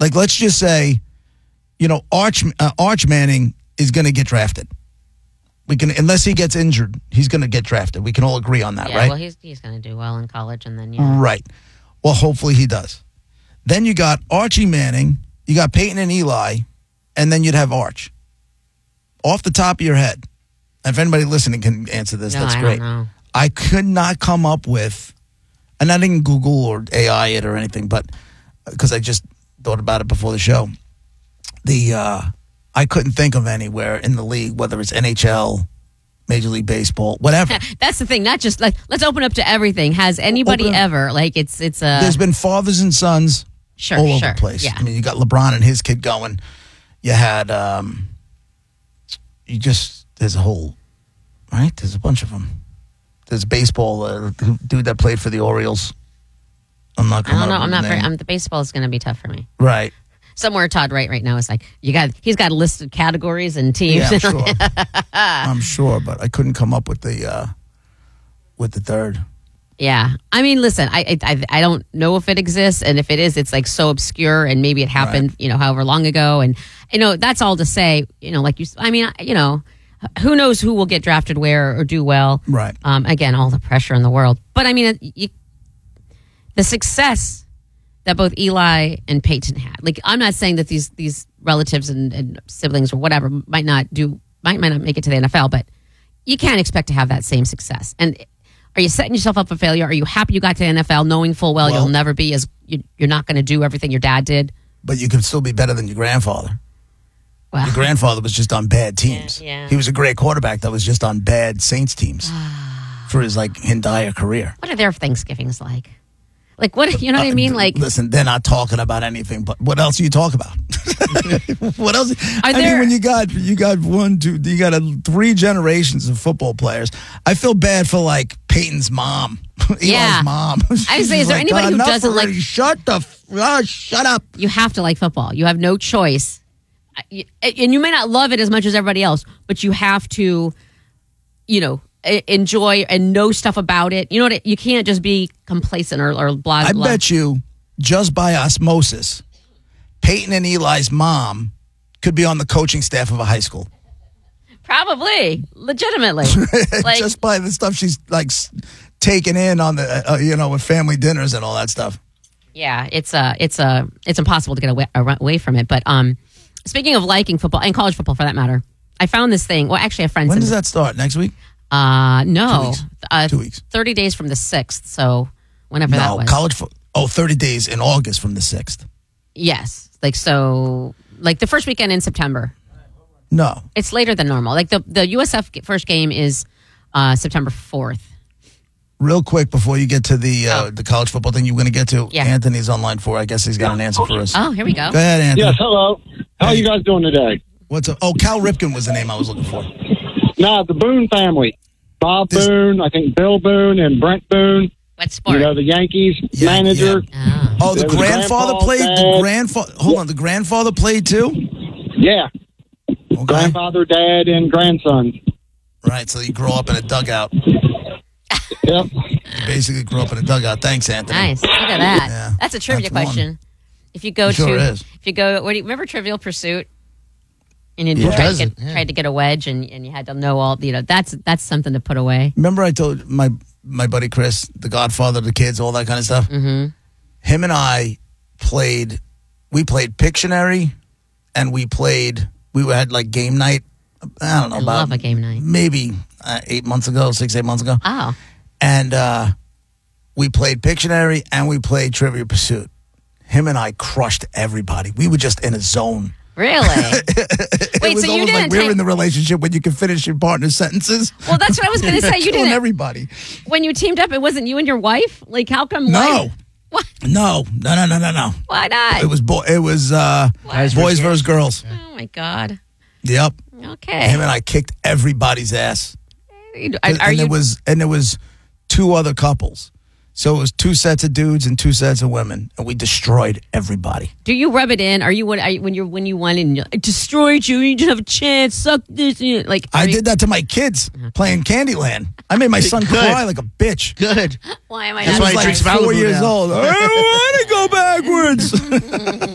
Like, let's just say, Arch Manning is going to get drafted. We can, unless he gets injured, he's going to get drafted. We can all agree on that, right? Well, he's going to do well in college, and then Right. Well, hopefully he does. Then you got Archie Manning, you got Peyton and Eli, and then you'd have Arch. Off the top of your head, if anybody listening can answer this, that's great. I don't know. I could not come up with, and I didn't Google or AI it or anything, but because I just thought about it before the show. I couldn't think of anywhere in the league, whether it's NHL, Major League Baseball, whatever. That's the thing. Not just like, let's open up to everything. Has anybody ever, like, it's a... There's been fathers and sons all over the place. Yeah. I mean, you got LeBron and his kid going. You had, there's a whole, right? There's a bunch of them. There's baseball, dude that played for the Orioles. I'm not coming up with the name. The baseball is going to be tough for me. Right. Somewhere Todd Wright right now is like, he's got listed categories and teams. Yeah, I'm sure. I'm sure, but I couldn't come up with the third. Yeah. I mean, listen, I don't know if it exists, and if it is, it's like so obscure, and maybe it happened, however long ago, and that's all to say, like who knows who will get drafted where or do well. Right. Again, all the pressure in the world. But I mean, the success that both Eli and Peyton had. Like, I'm not saying that these relatives and siblings or whatever might not make it to the NFL, but you can't expect to have that same success. And are you setting yourself up for failure? Are you happy you got to the NFL knowing full well you'll never be you're not going to do everything your dad did? But you could still be better than your grandfather. Well, your grandfather was just on bad teams. Yeah. He was a great quarterback that was just on bad Saints teams for his entire careere. What are their Thanksgivings like? Like, what, you know what I mean? Like, listen, they're not talking about anything, but what else do you talk about? What else? When you got 3 generations of football players, I feel bad for Peyton's mom, Eli's mom. I would say, is there anybody who doesn't already? Shut up. You have to like football. You have no choice. And you may not love it as much as everybody else, but you have to, enjoy and know stuff about it. You know what? You can't just be complacent or blah. I bet you, just by osmosis, Peyton and Eli's mom could be on the coaching staff of a high school. Probably, legitimately, just by the stuff she's taking in on the with family dinners and all that stuff. Yeah, it's impossible to get away from it. But speaking of liking football and college football for that matter, I found this thing. Well, actually, a friend. When does that start? Next week? No. 2 weeks. 2 weeks. 30 days from the 6th, so whenever that was. College football. 30 days in August from the 6th. Yes. The first weekend in September. No. It's later than normal. Like the USF first game is September 4th. Real quick before you get to the college football thing you were going to get to, Anthony's on line 4. I guess he's got an answer for us. Oh, here we go. Go ahead, Anthony. Yes, hello. How are you guys doing today? What's up? Oh, Cal Ripken was the name I was looking for. No, the Boone family. Bob Boone, I think Bill Boone and Brent Boone. What sport? The Yankees manager. Yeah. Oh, the grandfather played? The grandfather played too? Yeah. Okay. Grandfather, dad, and grandson. Right, so you grow up in a dugout. Yep. You basically grew up in a dugout. Thanks, Anthony. Nice. Look at that. Yeah. That's a trivia question. If you go remember Trivial Pursuit? And you tried to get a wedge, and you had to know all. That's something to put away. Remember, I told my buddy Chris, the Godfather of the kids, all that kind of stuff. Mm-hmm. Him and I played. We played Pictionary, and we had game night. I don't know. I love a game night. Maybe 8 months ago, 8 months ago. Oh. And we played Pictionary and we played Trivial Pursuit. Him and I crushed everybody. We were just in a zone. Really? Wait, so you didn't? We're in the relationship when you can finish your partner's sentences. Well, that's what I was going to say. You didn't. Everybody. When you teamed up, it wasn't you and your wife. Like, how come? No. What? No. Why not? It was boys versus girls. Oh my God. Yep. Okay. Him and I kicked everybody's ass. There was 2 other couples. So it was 2 sets of dudes and 2 sets of women, and we destroyed everybody. Do you rub it in? When you won and I destroyed you? You didn't have a chance. Suck this. I did that to my kids playing Candyland. I made my son cry like a bitch. Good. Why am I? That's why he drinks 4 years old. I don't want to go backwards.